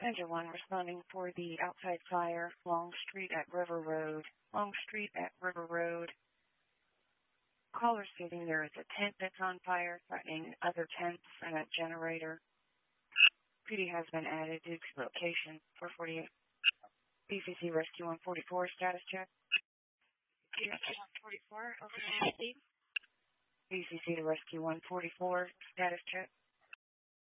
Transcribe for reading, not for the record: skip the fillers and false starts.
Engine 1 responding for the outside fire, Long Street at River Road. Long Street at River Road. Caller stating there is a tent that's on fire, threatening other tents and a generator. PD has been added due to location 448. BCC Rescue 144, status check. Rescue 144, over. BCC to Rescue 144, status check.